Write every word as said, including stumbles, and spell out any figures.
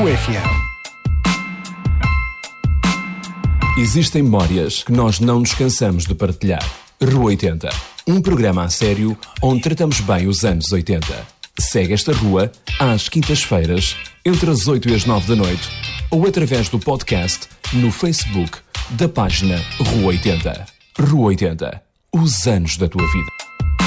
True F M. Existem memórias que nós não nos cansamos de partilhar. Rua oitenta, um programa a sério onde tratamos bem os anos oitenta. Segue esta rua às quintas-feiras, entre as oito e as nove da noite, ou através do podcast no Facebook da página Rua oitenta. Rua oitenta, os anos da tua vida.